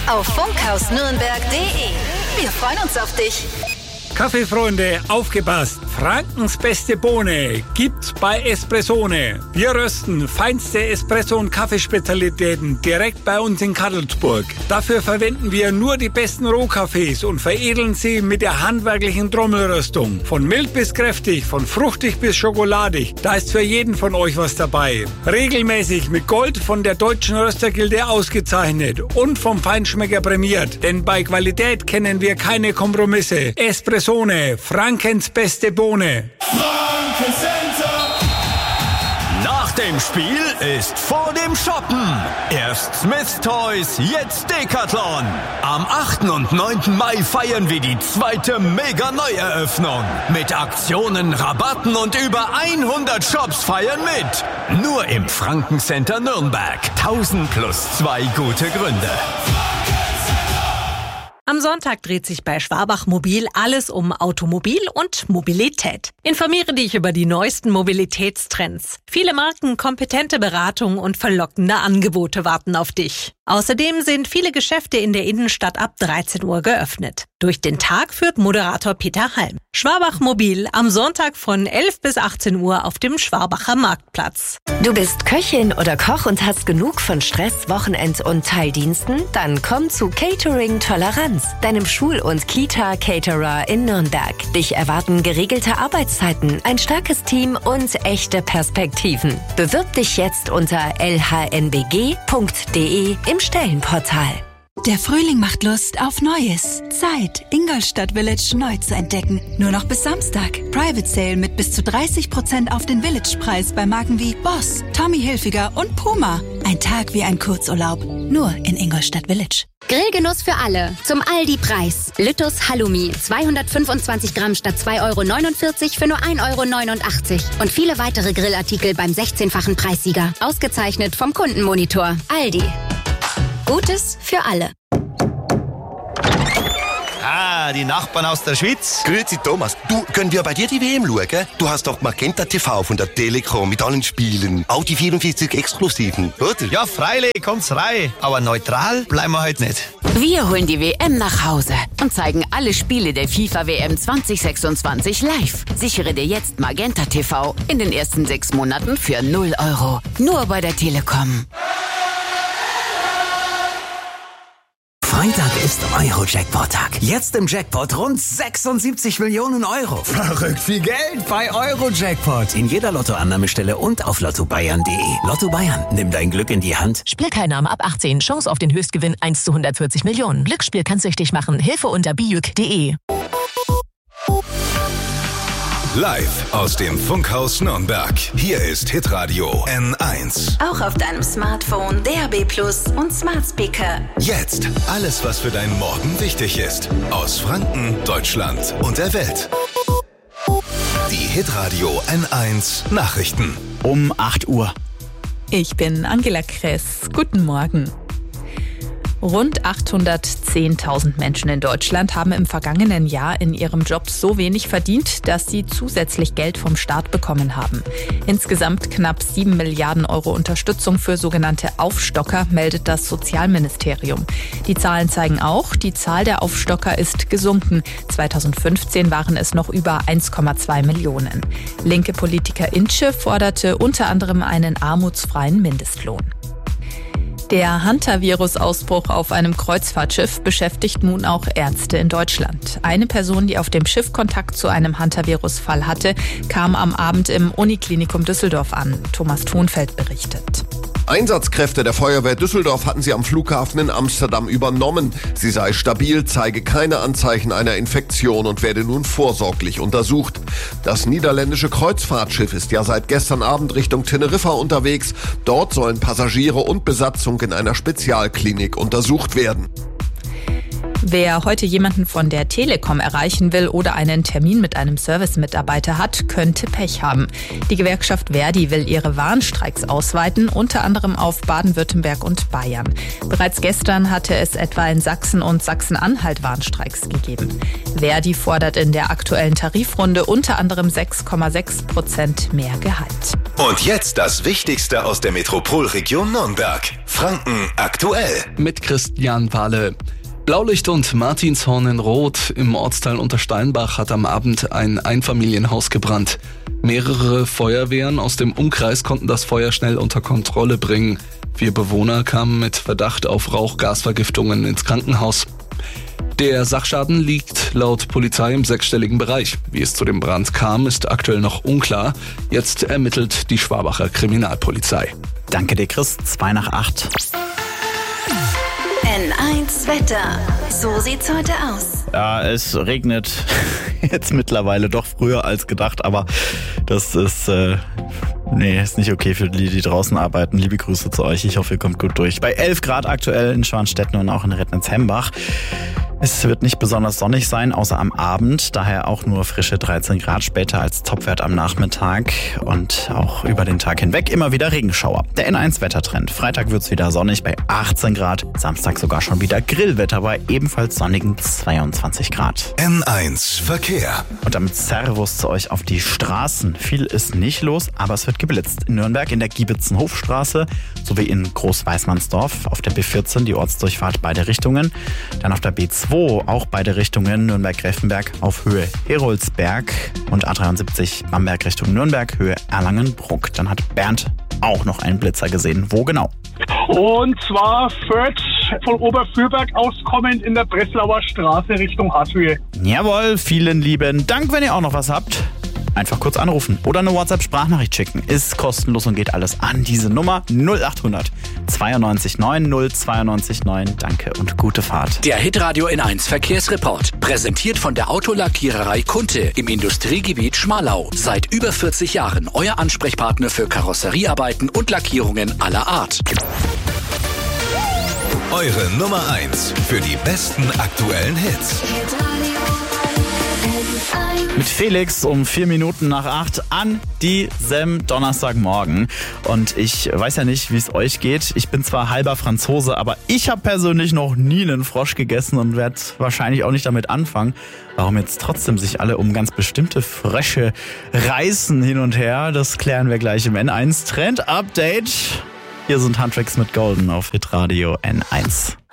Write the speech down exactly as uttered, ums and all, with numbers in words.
auf funkhaus nürnberg punkt de. Wir freuen uns auf dich. Kaffeefreunde, aufgepasst! Frankens beste Bohne gibt's bei Espressone. Wir rösten feinste Espresso- und Kaffeespezialitäten direkt bei uns in Kadelsburg. Dafür verwenden wir nur die besten Rohkaffees und veredeln sie mit der handwerklichen Trommelröstung. Von mild bis kräftig, von fruchtig bis schokoladig, da ist für jeden von euch was dabei. Regelmäßig mit Gold von der Deutschen Röstergilde ausgezeichnet und vom Feinschmecker prämiert. Denn bei Qualität kennen wir keine Kompromisse. Espresso Frankens beste Bohne. Franken Center. Nach dem Spiel ist vor dem Shoppen. Erst Smith Toys, jetzt Decathlon. Am achten und neunten Mai feiern wir die zweite Mega-Neueröffnung. Mit Aktionen, Rabatten und über hundert Shops feiern mit. Nur im Franken Center Nürnberg. tausend plus zwei gute Gründe. Am Sonntag dreht sich bei Schwabach Mobil alles um Automobil und Mobilität. Informiere dich über die neuesten Mobilitätstrends. Viele Marken, kompetente Beratung und verlockende Angebote warten auf dich. Außerdem sind viele Geschäfte in der Innenstadt ab dreizehn Uhr geöffnet. Durch den Tag führt Moderator Peter Halm. Schwabach Mobil am Sonntag von elf bis achtzehn Uhr auf dem Schwabacher Marktplatz. Du bist Köchin oder Koch und hast genug von Stress, Wochenend- und Teildiensten? Dann komm zu Catering Toleranz, deinem Schul- und Kita-Caterer in Nürnberg. Dich erwarten geregelte Arbeitszeiten, ein starkes Team und echte Perspektiven. Bewirb dich jetzt unter l h n b g punkt d e im Stellenportal. Der Frühling macht Lust auf Neues. Zeit, Ingolstadt Village neu zu entdecken. Nur noch bis Samstag. Private Sale mit bis zu dreißig Prozent auf den Village-Preis bei Marken wie Boss, Tommy Hilfiger und Puma. Ein Tag wie ein Kurzurlaub. Nur in Ingolstadt Village. Grillgenuss für alle. Zum Aldi-Preis. Lüttus Halloumi. zweihundertfünfundzwanzig Gramm statt zwei Euro neunundvierzig für nur ein Euro neunundachtzig. Und viele weitere Grillartikel beim sechzehnfachen Preissieger. Ausgezeichnet vom Kundenmonitor. Aldi. Gutes für alle. Ah, die Nachbarn aus der Schweiz. Grüezi Thomas. Du, können wir bei dir die W M schauen? Gell? Du hast doch Magenta T V von der Telekom mit allen Spielen. Auch die vierundvierzig Exklusiven, oder? Ja, freilich, kommt's rein. Aber neutral bleiben wir heute nicht. Wir holen die W M nach Hause und zeigen alle Spiele der FIFA W M zwanzig sechsundzwanzig live. Sichere dir jetzt Magenta T V in den ersten sechs Monaten für null Euro. Nur bei der Telekom. Freitag ist Euro-Jackpot-Tag. Jetzt im Jackpot rund sechsundsiebzig Millionen Euro. Verrückt viel Geld bei Euro-Jackpot. In jeder Lottoannahmestelle und auf lotto bayern punkt de. Lotto Bayern, nimm dein Glück in die Hand. Spielteilnahme ab achtzehn. Chance auf den Höchstgewinn eins zu hundertvierzig Millionen. Glücksspiel kann süchtig machen. Hilfe unter bijuk punkt de. Live aus dem Funkhaus Nürnberg. Hier ist Hitradio N eins. Auch auf deinem Smartphone, D A B plus und Smart Speaker. Jetzt alles, was für deinen Morgen wichtig ist. Aus Franken, Deutschland und der Welt. Die Hitradio N eins Nachrichten. Um acht Uhr. Ich bin Angela Kress. Guten Morgen. Rund achthundertzehntausend Menschen in Deutschland haben im vergangenen Jahr in ihrem Job so wenig verdient, dass sie zusätzlich Geld vom Staat bekommen haben. Insgesamt knapp sieben Milliarden Euro Unterstützung für sogenannte Aufstocker, meldet das Sozialministerium. Die Zahlen zeigen auch, die Zahl der Aufstocker ist gesunken. zweitausendfünfzehn waren es noch über eins Komma zwei Millionen. Linke Politiker Intsche forderte unter anderem einen armutsfreien Mindestlohn. Der Hantavirus-Ausbruch auf einem Kreuzfahrtschiff beschäftigt nun auch Ärzte in Deutschland. Eine Person, die auf dem Schiff Kontakt zu einem Hantavirus-Fall hatte, kam am Abend im Uniklinikum Düsseldorf an. Thomas Thunfeld berichtet. Einsatzkräfte der Feuerwehr Düsseldorf hatten sie am Flughafen in Amsterdam übernommen. Sie sei stabil, zeige keine Anzeichen einer Infektion und werde nun vorsorglich untersucht. Das niederländische Kreuzfahrtschiff ist ja seit gestern Abend Richtung Teneriffa unterwegs. Dort sollen Passagiere und Besatzung in einer Spezialklinik untersucht werden. Wer heute jemanden von der Telekom erreichen will oder einen Termin mit einem Service-Mitarbeiter hat, könnte Pech haben. Die Gewerkschaft Verdi will ihre Warnstreiks ausweiten, unter anderem auf Baden-Württemberg und Bayern. Bereits gestern hatte es etwa in Sachsen und Sachsen-Anhalt Warnstreiks gegeben. Verdi fordert in der aktuellen Tarifrunde unter anderem sechs Komma sechs Prozent mehr Gehalt. Und jetzt das Wichtigste aus der Metropolregion Nürnberg. Franken aktuell. Mit Christian Wahle. Blaulicht und Martinshorn in Rot im Ortsteil Untersteinbach hat am Abend ein Einfamilienhaus gebrannt. Mehrere Feuerwehren aus dem Umkreis konnten das Feuer schnell unter Kontrolle bringen. Vier Bewohner kamen mit Verdacht auf Rauchgasvergiftungen ins Krankenhaus. Der Sachschaden liegt laut Polizei im sechsstelligen Bereich. Wie es zu dem Brand kam, ist aktuell noch unklar. Jetzt ermittelt die Schwabacher Kriminalpolizei. Danke dir, Chris. Zwei nach acht. N eins Wetter. So sieht's heute aus. Ja, es regnet jetzt mittlerweile doch früher als gedacht, aber das ist, äh, nee, ist nicht okay für die, die draußen arbeiten. Liebe Grüße zu euch. Ich hoffe, ihr kommt gut durch. Bei elf Grad aktuell in Schwanstetten und auch in Rednitz-Hembach. Es wird nicht besonders sonnig sein, außer am Abend. Daher auch nur frische dreizehn Grad, später als Topwert am Nachmittag. Und auch über den Tag hinweg immer wieder Regenschauer. Der N eins Wettertrend. Freitag wird's wieder sonnig bei achtzehn Grad. Samstag sogar schon wieder Grillwetter bei ebenfalls sonnigen zweiundzwanzig Grad. N eins Verkehr. Und damit Servus zu euch auf die Straßen. Viel ist nicht los, aber es wird geblitzt. In Nürnberg in der Giebitzenhofstraße sowie in Großweißmannsdorf auf der B vierzehn die Ortsdurchfahrt beide Richtungen. Dann auf der B zwei auch beide Richtungen Nürnberg-Greffenberg auf Höhe Heroldsberg und A dreiundsiebzig Bamberg Richtung Nürnberg, Höhe Erlangen-Bruck. Dann hat Bernd auch noch einen Blitzer gesehen. Wo genau? Und zwar Fürth von Oberfürberg auskommend in der Breslauer Straße Richtung Harthöhe. Jawohl, vielen lieben Dank. Wenn ihr auch noch was habt, einfach kurz anrufen oder eine WhatsApp-Sprachnachricht schicken. Ist kostenlos und geht alles an diese Nummer null achthundert zweiundneunzig neun null zweiundneunzig neun. Danke und gute Fahrt. Der Hitradio N eins Verkehrsreport. Präsentiert von der Autolackiererei Kunte im Industriegebiet Schmalau. Seit über vierzig Jahren euer Ansprechpartner für Karosseriearbeiten und Lackierungen aller Art. Eure Nummer eins für die besten aktuellen Hits. Mit Felix um vier Minuten nach acht an diesem Donnerstagmorgen. Und ich weiß ja nicht, wie es euch geht. Ich bin zwar halber Franzose, aber ich habe persönlich noch nie einen Frosch gegessen und werde wahrscheinlich auch nicht damit anfangen. Warum jetzt trotzdem sich alle um ganz bestimmte Frösche reißen hin und her, das klären wir gleich im N eins Trend Update. Hier sind Huntrix mit Golden auf Hitradio N eins.